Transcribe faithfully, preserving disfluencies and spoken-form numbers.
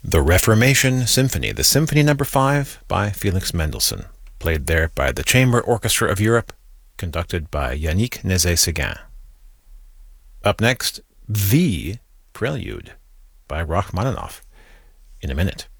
The Reformation Symphony, the Symphony Number five by Felix Mendelssohn, played there by the Chamber Orchestra of Europe, conducted by Yannick Nézet-Séguin. Up next, The Prelude by Rachmaninoff, in a minute.